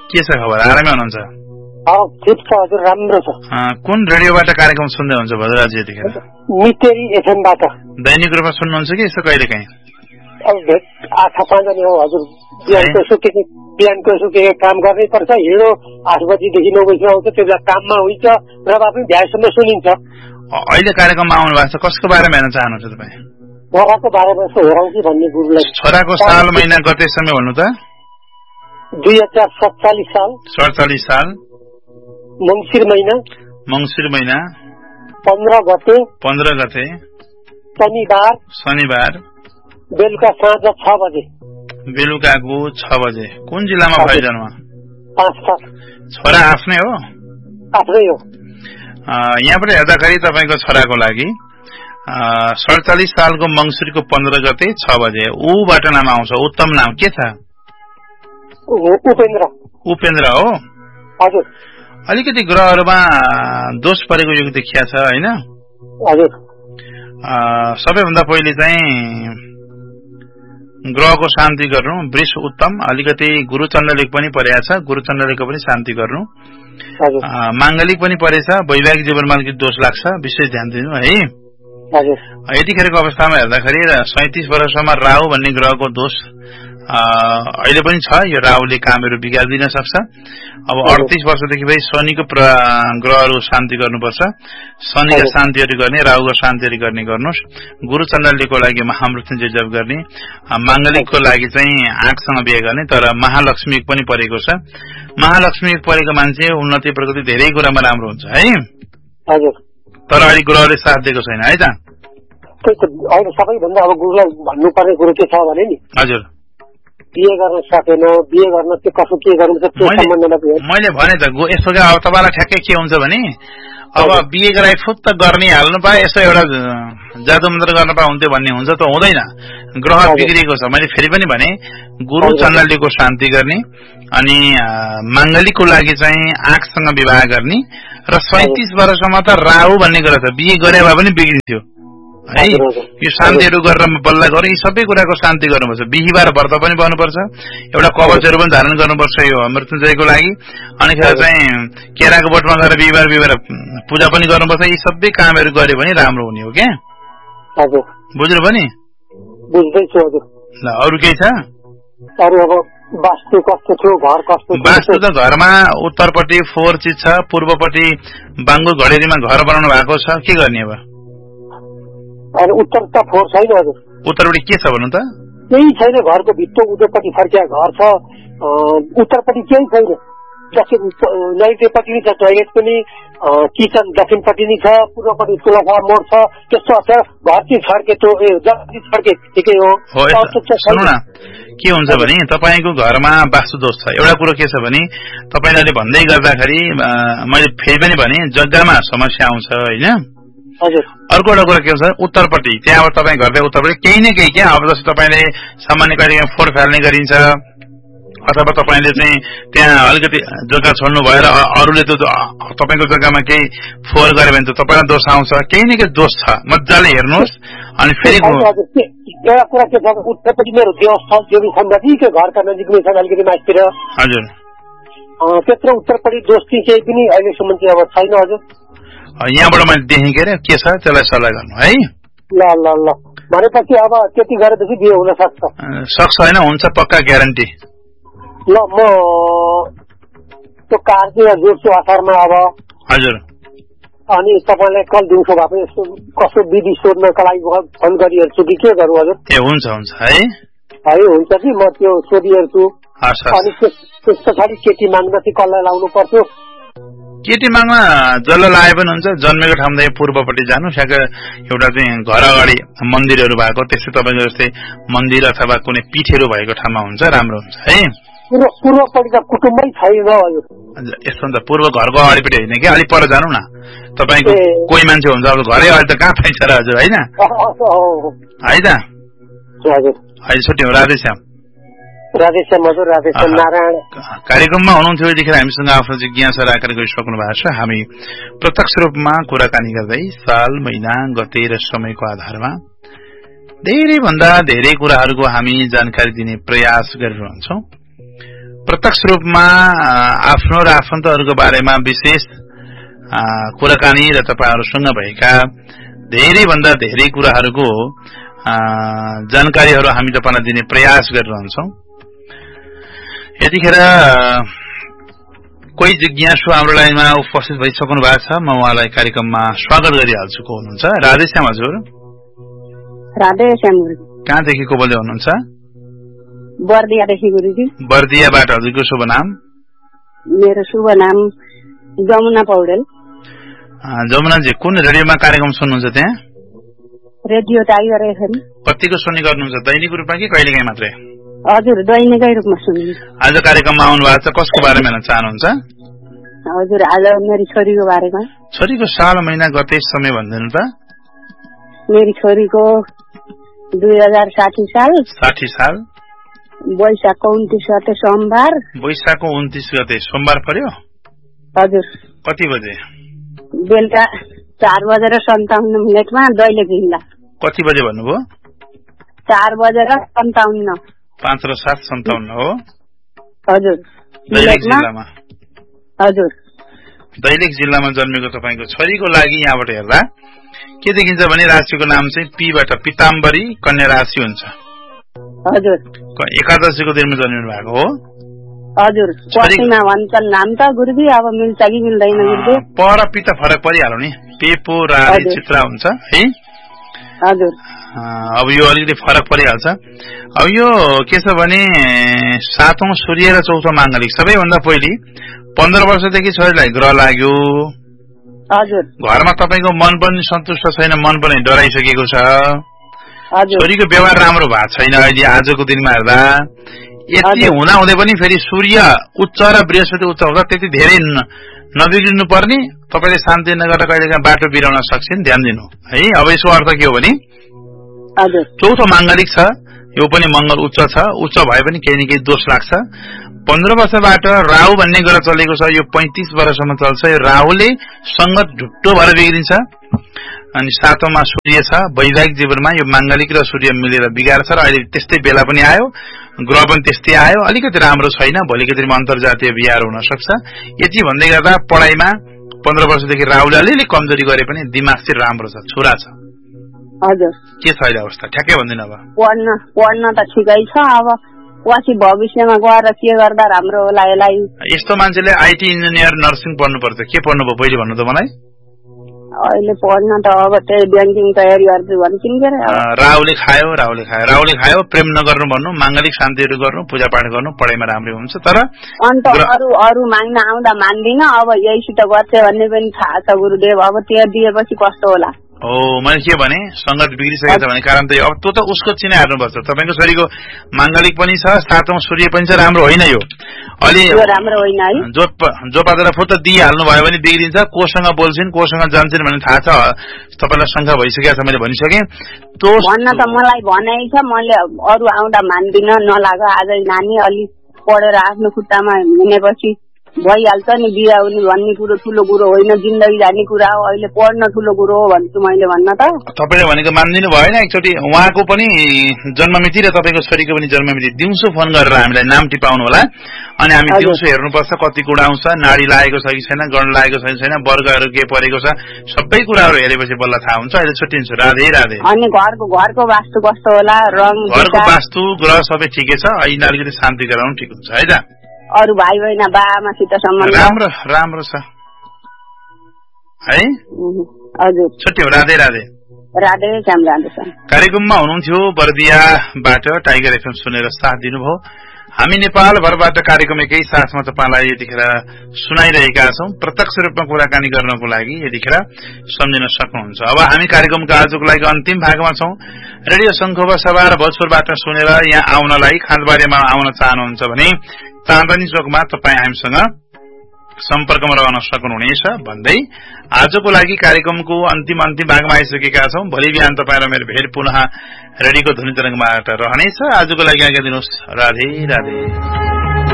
के छ खबर? आरामै हुनुहुन्छ? ठिक छ हजुर, राम्रो छ। कुन रेडियोबाट कार्यक्रम सुन्दै हुन्छ भद्रराज यतिखेर? मितेरी एफएमबाट। दैनिक रूपमा सुन्नुहुन्छ कि यसो कहिले काहीँ? अब 8-5 हो हजुर। बिहानको यसो के काम गर्नै पर्छ, हिँडो 8 बजीदेखि 9 बजीसम्म आउँछ, त्यो बेला काममा हुन्छ र भए पनि भ्याएसम्म सुनिन्छ। अहिले कार्यक्रममा आउनु भएको छ, कसको बारेमा हेर्न चाहनुहुन्छ तपाईँ? छोराको बारेमा यसो हेरौँ कि भन्ने गुरुलाई। छोराको साल महिना गते समय भन्नु त? 2047 साल। 47 साल मंसिर महिना 15 गते। शनिबार बेलुका साँझ 6 बजे। बेलुकाको 6 बजे। कुन जिल्लामा भयो जन्म? पाँचथर। छोरा आफ्नै हो? आफ्नै हो। यहाँबाट हेर्दाखेरि तपाईँको छोराको लागि 47 सालको मंसिरको 15 गते 6 बजे ऊबाट नाम आउँछ। उत्तम नाम के छ? उपेन्द्र हो हजुर। अलिकति ग्रहहरूमा दोष परेको योग देखिया छ हैन? हजुर। सबैभन्दा पहिले चाहिँ ग्रहको शान्ति गर्नु। वृष उत्तम, अलिकति गुरुचण्डलिक पनि परेको छ, गुरुचण्डलिकको पनि शान्ति गर्नु। मांगलिक पनि परेछ, वैवाहिक जीवनमा अलिकति दोष लाग्छ, विशेष ध्यान दिनु है। यतिखेरको अवस्थामा हेर्दाखेरि 37 वर्षसम्म राहु भन्ने ग्रहको दोष अहिले पनि छ। यो राहुले कामहरू बिगार्दिन सक्छ। अब 38 वर्षदेखि भई शनिको ग्रहहरू शान्ति गर्नुपर्छ। शनिका शान्तिहरू गर्ने, राहुको शान्तिहरू गर्ने गर्नुहोस्। गुरुचण्डलीको लागि महामृत्युञ्जय जप गर्ने, मांगलिकको लागि चाहिँ आँखसँग बिहे गर्ने। तर महालक्ष्मी पनि परेको छ। महालक्ष्मी परेको मान्छे उन्नति प्रगति धेरै कुरामा राम्रो हुन्छ है। तर अहिले ग्रहले साथ दिएको छैन है त। अहिले सबैभन्दा अब गुरुलाई भन्नुपर्ने कुरो के छ भने नि, हजुर बिहे गर्न सकेन, बिहे गर्न त्यो कसो के गर्नु छ त्यो सम्बन्धमा मैले भने त यस्तो अब तपाईलाई ठ्याक्कै के हुन्छ भने अब बिहे गराइ फुत्त गर्ने हाल्नु पाए, यसो एउटा जादु मन्त्र गर्न पाए हुन्थ्यो भन्ने हुन्छ त हुँदैन। ग्रह बिग्रिएको छ। मैले फेरि पनि भने गुरु चण्डलीको शान्ति गर्ने अनि मांगलिकको लागि चाहिँ आँखसँग विवाह गर्ने र 37 वर्षसम्म त राहु भन्ने ग्रह छ, बिहे गरे भए पनि बिग्रिन्थ्यो है। यो शान्तिहरू गरेर बल्ल गरे, यी सबै कुराको शान्ति गर्नुपर्छ। बिहिबार व्रत पनि बन्नुपर्छ, एउटा कवचहरू पनि धारण गर्नुपर्छ यो मृत्युञ्जयको लागि। अनि चाहिँ केराको बोटमा गएर बिहिबार पूजा पनि गर्नुपर्छ। यी सबै कामहरू गर्यो भने राम्रो हुने हो क्या। बुझ्नु पनि? बुझ्दैछु हजुर। ल अरू केही छ? अरू अब वास्तु कस्तो थियो, घर कस्तो? वास्तु त घरमा उत्तरपट्टि फोहोर चिज छ, पूर्वपट्टि बाङ्गो घडेरीमा घर बनाउनु भएको छ, के गर्ने अब? उत्तर त फोहोर छैन हजुर। उत्तरपट्टि के छ भन्नु त? केही छैन, घरको भित्र उल्टोपट्टि फर्किया घर छ। उत्तरपट्टि केही छैन, नैवेद्यपट्टि नि छ, टोयलेट पनि, किचन दक्षिणपट्टि नि छ, पूर्वपट्टि तुलसा मोड छ, त्यस्तो छ। घर चाहिँ छड्के जति छड्के ठिकै हो। सुन्नु न, के हुन्छ भने तपाईँको घरमा वास्तु दोष छ। एउटा कुरो के छ भने तपाईँले भन्दै गर्दाखेरि मैले फेरि पनि भने जग्गामा समस्या आउँछ होइन। अर्को एउटा कुरा के हुन्छ, उत्तरपट्टि त्यहाँ अब तपाईँ घरले उत्तरपट्टि केही न केही क्या। अब जस्तो तपाईँले सामान्य कार्यक्रम फोहोर फाल्ने गरिन्छ, अथवा तपाईँले चाहिँ त्यहाँ अलिकति जग्गा छोड्नु भएर अरूले त तपाईँको जग्गामा केही फोहोर गर्यो भने त तपाईँलाई दोष आउँछ। केही न केही दोष छ, मजाले हेर्नुहोस्। अनि फेरि एउटा कुरा के छ, उत्तरपट्टि मेरो देवस्थल देवी सन्दतिकै घरका नजिकमै छ, अलिकति माथितिर। हजुर, त्यत्रो उत्तरपट्टि दोष चाहिँ केही पनि अहिलेसम्म चाहिँ अब छैन हजुर। यहाँबाट मैले देखेँ के अरे के छ त्यसलाई सल्लाह गर्नु है। ल ल ल भनेपछि अब त्यति गरेपछि बिहे हुन सक्छ होइन? हुन्छ, पक्का ग्यारेन्टी। ल म त्यो कार्ड जोड्छु असारमा अब। हजुर। अनि तपाईँलाई कल दिउँसो भए पनि यस्तो कसो विधि सोध्नको लागि फोन गरिहेर्छु कि के गरौँ हजुर? ए हुन्छ हुन्छ है। है हुन्छ कि म त्यो सोधिहेर्छु। अनि त्यस पछाडि केटी माग्न चाहिँ कसलाई लाउनु पर्थ्यो? केटी माग्न जसलाई लाए पनि हुन्छ। जन्मेको ठाउँदेखि पूर्वपट्टि जानु, एउटा चाहिँ घर अगाडि मन्दिरहरू भएको, त्यस्तै तपाईँको जस्तै मन्दिर अथवा कुनै पीठहरू भएको ठाउँमा हुन्छ, राम्रो हुन्छ है। पूर्वपट्टि त कुटुम्बै छैन हजुर। यस्तो हुन्छ, पूर्व घरको अगाडिपट्टि होइन कि, अलिक पर जानु न। तपाईँको कोही मान्छे हुन्छ, अब घरै अहिले त कहाँ पाइन्छ र हजुर होइन है त? अहिले छुट्टी हो। राधेश्याम हजुर, राधेश्याम नारायण। कार्यक्रममा हुनुहुन्थ्यो यतिखेर हामीसँग आफ्नो जिज्ञासा राखेर गइसक्नु भएको छ। हामी प्रत्यक्ष रूपमा कुराकानी गर्दै साल महिना गते र समयको आधारमा धेरै भन्दा धेरै कुराहरूको हामी जानकारी दिने प्रयास गरिरहन्छौँ। प्रत्यक्ष रूपमा आफ्नो र आफन्तहरूको बारेमा विशेष कुराकानी र तपाईहरुसँग भएका धेरैभन्दा धेरै कुराहरूको जानकारीहरू हामी तपाईलाई दिने प्रयास गरिरहन्छौं। यतिखेर कोही जिज्ञासु हाम्रो लाइनमा उपस्थित भइसक्नु भएको छ। म उहाँलाई कार्यक्रममा स्वागत गरिहाल्छु। को हुनुहुन्छ? राधेश्याम हजुर। राधेश्याम। कहाँदेखि को बोल्दै हुनुहुन्छ? बर्दियादेखि गुरुजी। बर्दियाबाट। हजुरको शुभ नाम? मेरो शुभ नाम जमुना पौडेल। जमुनाजी, कुन रेडियोमा कार्यक्रम सुन्नुहुन्छ त्यहाँ? Radio tiger FM. कतिको सुन्ने गर्नुहुन्छ? दैनिक रूपमा कि कहिलेकाहीँ मात्रै? हजुर, दैनिकै रूपमा सुन्नुहुन्छ। आज कार्यक्रममा आउनु भएको छ, कसको बारेमा हेर्न चाहनुहुन्छ? हजुर, आज मेरी छोरीको बारेमा। छोरीको साल महिना गते समय भनिदिनु त। मेरी छोरीको 2060 साल। 60 साल। वैशाखको 29 गते सोमबार। वैशाखको 29 गते सोमबार पर्यो? हजुर। कति बजे? बेलुका 4:57 दैलेख जिल्ला। कति बजे भन्नुभयो? 4:57। 5 र 7 57 हो। हजुर। दैलेख जिल्लामा। हजुर। दैलेख जिल्लामा जन्मेको तपाईको छोरीको लागि यहाँबाट हेर्दा के देखिन्छ भने राशिको नाम चाहिँ पीबाट पिताम्बरी कन्या राशि हुन्छ। हजुर। एकादशीको दिनमा जन्मिनु भएको हो। हजुर। पश्चिमा भन्छन् नाम त गुरुजी, अब मिल्छ कि मिल्दैन गुरुजी? पर पिता फरक परिहाल्यो नि। पेपो रारी चित्रा हुन्छ है। हजुर। अब यो अलिकति फरक परिहाल्छ। अब यो के छ भने 7औं सूर्य र 4औं माङ्गलिक। सबैभन्दा पहिले 15 वर्षदेखि छोरीलाई ग्रह लाग्यो। हजुर। घरमा तपाईको मन पनि सन्तुष्ट छैन, मन पनि डराइसकेको छ। हजुर। छोरीको व्यवहार राम्रो भएको छैन अहिले आजको दिनमा हेर्दा। यति हुँदा हुँदै पनि फेरि सूर्य उच्च र बृहस्पति उच्च हुँदा त्यति धेरै नबिग्रिनु पर्ने। तपाईले शान्ति नगरेर कहिलेकाहीँ बाटो बिराउन सक्छन्, ध्यान दिनु है। अब यसको अर्थ के हो भने 4औं माङ्गलिक छ, यो पनि मंगल उच्च छ। उच्च भए पनि केही न केही दोष लाग्छ। 15 वर्षबाट राहु भन्ने ग्रह चलेको छ, यो 35 वर्षसम्म चल्छ। यो राहुले संगत ढुट्टो भएर बिग्रिन्छ। अनि 7औंमा सूर्य छ। वैवाहिक जीवनमा यो माङ्गलिक र सूर्य मिलेर बिगार्छ र अहिले त्यस्तै बेला पनि आयो, ग्रह पनि त्यस्तै आयो। अलिकति राम्रो छैन, भोलिको दिनमा अन्तर्जातीय बिहार हुन सक्छ। यति भन्दै गर्दा पढाइमा 15 वर्षदेखि राहुले अलिअलि कमजोरी गरे पनि दिमाग चाहिँ राम्रो छ, छोरा छ। हजुर। के छ अहिले अवस्था? ठ्याक्कै भन्दिन। अब पढ्न त ठिकै छ। अब पछि भविष्यमा गएर के गर्दा राम्रो होला यसलाई? यस्तो मान्छेले आईटी इन्जिनियर नर्सिङ पढ्नुपर्छ। के पढ्नुभयो पहिले भन्नु त मलाई? अहिले पढ्न त अब त्यही ब्याङ्किङ तयारी गर्छु भन्छन् के रे। राहुले खायो। प्रेम नगर्नु भन्नु, माङ्गलिक शान्तिहरू गर्नु, पूजापाठ गर्नु, पढाइमा राम्रै हुन्छ। तर अन्त अरू माग्न आउँदा मान्दिन। अब यहीसित गर्छ भन्ने पनि थाहा छ गुरुदेव। अब त्यो दिएपछि कस्तो होला? हो, मैले के भने संगत बिग्रिसकेको छ भने कारण त अब त्यो त उसको चिना हेर्नुपर्छ। तपाईको छोरीको माङ्गलिक पनि छ, 7औं सूर्य पनि छ, राम्रो होइन यो। अलि राम्रो होइन है। जो पात्र फुट दिइहाल्नु भयो भने बिग्रिन्छ। कोसँग बोल्छिन्, कोसँग जान्छन् भन्ने थाहा छ। तपाईलाई शंका भइसकेको छ, मैले भनिसकेँ। त्यो भन्न त मलाई भनाइ छ, मैले अरू आउँदा मान्दिन, नलाग आजै नानी अलि पढेर आफ्नो खुट्टामा हिँडेपछि भइहाल्छ नि। बिहा हुने भन्ने कुरो ठुलो कुरो होइन, जिन्दगी जाने कुरा हो। अहिले पढ्न ठुलो कुरो हो भन्छु मैले। भन्न त तपाईले भनेको मान्दिनु भएन। एकचोटि उहाँको पनि जन्ममिति र तपाईको छोरीको पनि जन्ममिति दिउँसो फोन गरेर हामीलाई नाम टिपाउनु होला। अनि हामी दिउँसो हेर्नुपर्छ कति कुरा आउँछ, नाडी लागेको छ कि छैन, गण लागेको छ कि छैन, वर्गहरू के परेको छ, सबै कुराहरू हेरेपछि बल्ल थाहा हुन्छ। अहिले छुट्टिन्छु। राधे राधे। अनि घरको वास्तु कस्तो होला? रङ, घरको वास्तु ग्रह सबै ठिकै छ। अहिले अलिकति शान्ति गराउनु ठिक हुन्छ है त। अरू भाइ बहिनी बाबामासित सम्बन्ध राम्रो छ है। हजुर। छुट्यो। राधे राधे। राधे श्याम। राधे श्याम। कार्यक्रममा हुनुहुन्थ्यो बर्दियाबाट टाइगर एफएम सुनेर साथ दिनुभयो। हामी नेपालभरबाट कार्यक्रम एकै साथमा तपाईलाई यतिखेर सुनाइरहेका छौं। प्रत्यक्ष रूपमा कुराकानी गर्नको लागि यतिखेर सम्झिन सक्नुहुन्छ। अब हामी कार्यक्रमको आजको लागि अन्तिम भागमा छौं। रेडियो शंखोबा सभा र भोजपुरबाट सुनेर यहाँ आउनलाई खाँदबारीमा आउन चाहनुहुन्छ भने चाँदनी चोकमा तपाईँ हामीसँग सम्पर्कमा रहन सक्नुहुनेछ भन्दै आजको लागि कार्यक्रमको अन्तिम भागमा आइसकेका छौं। भोलि बिहान तपाईँ र मेरो भेट पुनः रेडियोको ध्वनि तरंगबाट रहनेछ। आजको लागि आज्ञा दिनुहोस्। राधे राधे।